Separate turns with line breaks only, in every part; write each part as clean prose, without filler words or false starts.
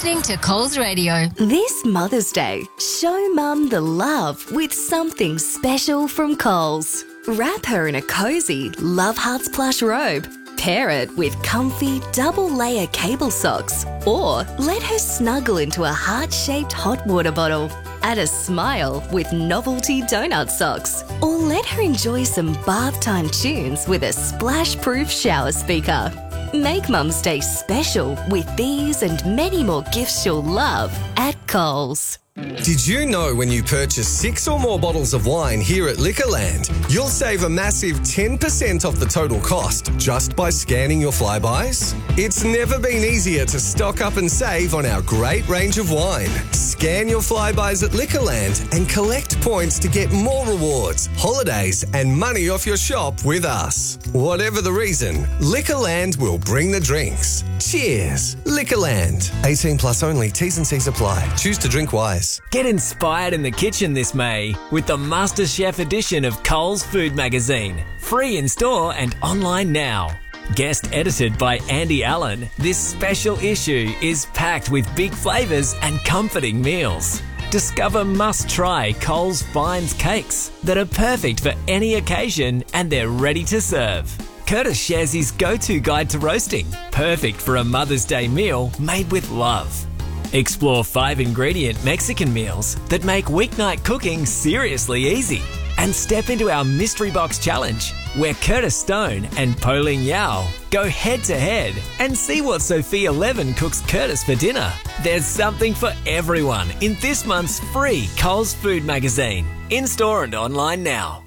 listening to Coles Radio.
This Mother's Day, show Mum the love with something special from Coles. Wrap her in a cosy Love Hearts plush robe. Pair it with comfy double-layer cable socks, or let her snuggle into a heart-shaped hot water bottle. Add a smile with novelty donut socks, or let her enjoy some bath time tunes with a splash-proof shower speaker. Make Mum's Day special with these and many more gifts she'll love at Coles.
Did you know when you purchase 6 or more bottles of wine here at Liquorland, you'll save a massive 10% off the total cost just by scanning your Flybuys? It's never been easier to stock up and save on our great range of wine. Scan your Flybuys at Liquorland and collect points to get more rewards, holidays and money off your shop with us. Whatever the reason, Liquorland will bring the drinks. Cheers. Liquorland. 18 plus only. T's and C's apply. Choose to drink wise.
Get inspired in the kitchen this May with the MasterChef edition of Coles Food Magazine. Free in store and online now. Guest edited by Andy Allen, this special issue is packed with big flavours and comforting meals. Discover must-try Coles Finds cakes that are perfect for any occasion and they're ready to serve. Curtis shares his go-to guide to roasting, perfect for a Mother's Day meal made with love. Explore 5-ingredient Mexican meals that make weeknight cooking seriously easy. And step into our Mystery Box Challenge, where Curtis Stone and Pauline Yao go head-to-head and see what Sophia Levin cooks Curtis for dinner. There's something for everyone in this month's free Coles Food Magazine. In-store and online now.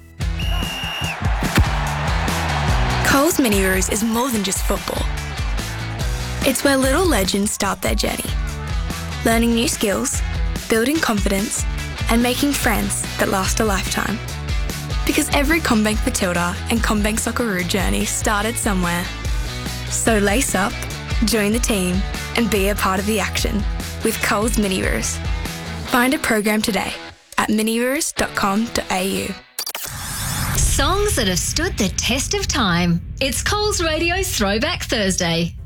Coles Mini Roos is more than just football. It's where little legends start their journey. Learning new skills, building confidence, and making friends that last a lifetime. Because every CommBank Matilda and CommBank Socceroo journey started somewhere. So lace up, join the team, and be a part of the action with Coles Mini Roos. Find a program today at miniroos.com.au.
Songs that have stood the test of time. It's Coles Radio's Throwback Thursday.